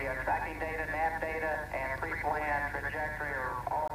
tracking data, nav data, and pre-plan trajectory are all